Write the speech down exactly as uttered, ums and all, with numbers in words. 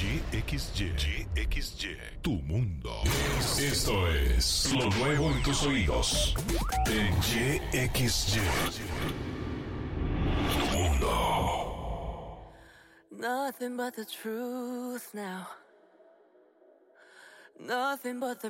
Y X Y. Y X Y. Tu mundo. Esto es lo nuevo en tus oídos. En Y X Y. Tu mundo. Nothing but the truth now. Nothing but the